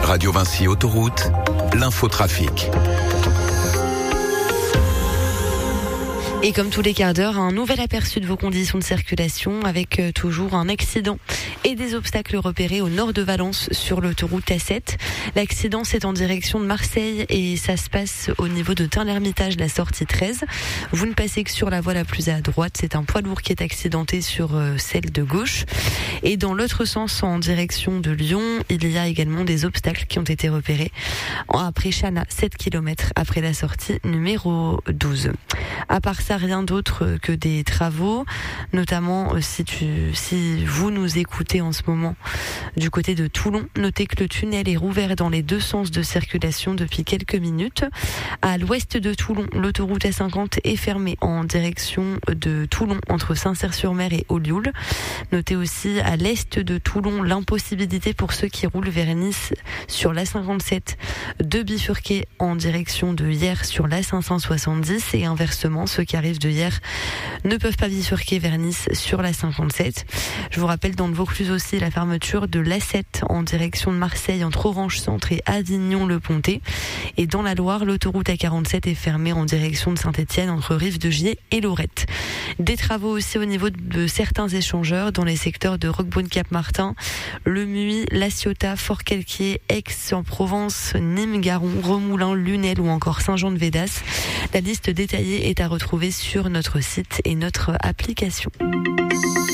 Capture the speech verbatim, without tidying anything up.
Radio Vinci Autoroute, l'infotrafic. Et comme tous les quarts d'heure, un nouvel aperçu de vos conditions de circulation avec euh, toujours un accident et des obstacles repérés au nord de Valence sur l'autoroute A sept. L'accident, c'est en direction de Marseille et ça se passe au niveau de Tain-l'Hermitage, la sortie treize. Vous ne passez que sur la voie la plus à droite. C'est un poids lourd qui est accidenté sur euh, celle de gauche. Et dans l'autre sens, en direction de Lyon, il y a également des obstacles qui ont été repérés après Chana, sept kilomètres après la sortie numéro douze. À part ça, rien d'autre que des travaux, notamment si, tu, si vous nous écoutez en ce moment du côté de Toulon. Notez que le tunnel est rouvert dans les deux sens de circulation depuis quelques minutes. À l'ouest de Toulon, l'autoroute A cinquante est fermée en direction de Toulon entre Saint-Cyr-sur-Mer et Ollioules. Notez aussi à l'est de Toulon l'impossibilité pour ceux qui roulent vers Nice sur l'A cinquante-sept de bifurquer en direction de Hyères sur l'A cinq cent soixante-dix et inversement ceux qui arrivent de Hyères ne peuvent pas bifurquer vers Nice sur l'A cinquante-sept. Je vous rappelle dans le Vaucluse aussi la fermeture de l'A sept en direction de Marseille entre Orange Centre et Avignon-le-Pontet. Et dans la Loire, l'autoroute A quarante-sept est fermée en direction de Saint-Étienne entre Rive-de-Gier et Lorette. Des travaux aussi au niveau de certains échangeurs dans les secteurs de Roquebrune-Cap-Martin, Le Muy, La Ciotat, Fort-Calquier, Aix-en-Provence, Nîmes-Garon, Remoulins, Lunel ou encore Saint-Jean-de-Védas. La liste détaillée est à retrouver sur notre site et notre application.